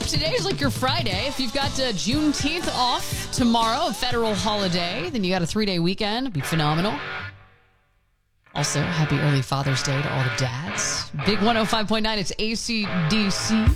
off. Today's like your Friday. If you've got Juneteenth off tomorrow, a federal holiday, then you got a 3-day weekend. It'd be phenomenal. Also, happy early Father's Day to all the dads. Big 105.9, it's AC/DC.